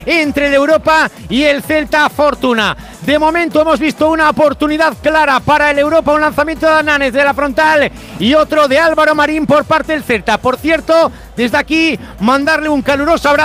entre el Europa y el Celta Fortuna. De momento hemos visto una oportunidad clara para el Europa, un lanzamiento de Ananes de la frontal y otro de Álvaro Marín por parte del Celta. Por cierto, desde aquí mandarle un caluroso abrazo